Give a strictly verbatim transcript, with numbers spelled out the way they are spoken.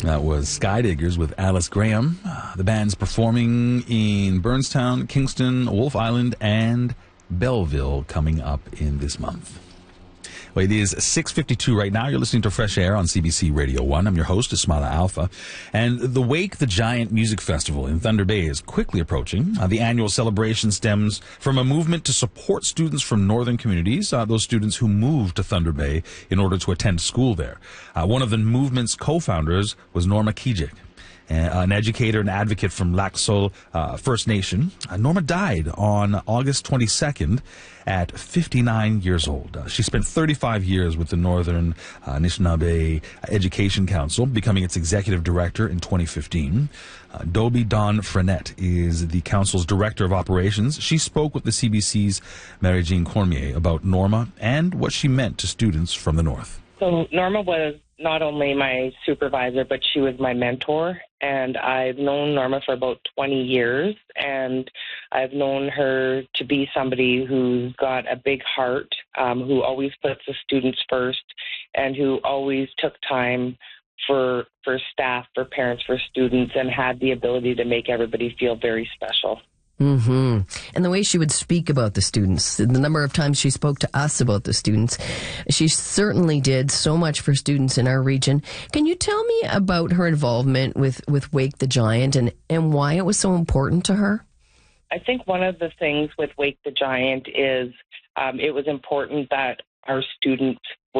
That was Skydiggers with Alice Graham. Uh, the band's performing in Burnstown, Kingston, Wolfe Island, and Belleville coming up in this month. Well, it is six fifty-two right now. You're listening to Fresh Air on C B C Radio one. I'm your host, Ismaila Alpha. And the Wake the Giant Music Festival in Thunder Bay is quickly approaching. Uh, the annual celebration stems from a movement to support students from northern communities, uh, those students who moved to Thunder Bay in order to attend school there. Uh, one of the movement's co-founders was Norma Kijik, an educator and advocate from Lac Seul uh, First Nation. Uh, Norma died on August twenty-second at fifty-nine years old. Uh, she spent thirty-five years with the Northern uh, Anishinaabe Education Council, becoming its executive director in twenty fifteen. Uh, Dobie Dawn Frenette is the council's director of operations. She spoke with the C B C's Marie-Jean Cormier about Norma and what she meant to students from the North. So Norma was not only my supervisor, but she was my mentor. And I've known Norma for about twenty years. And I've known her to be somebody who's got a big heart, um, who always puts the students first, and who always took time for for staff, for parents, for students, and had the ability to make everybody feel very special. Mm-hmm. And the way she would speak about the students, the number of times she spoke to us about the students, she certainly did so much for students in our region. Can you tell me about her involvement with, with Wake the Giant and, and why it was so important to her? I think one of the things with Wake the Giant is um, it was important that our students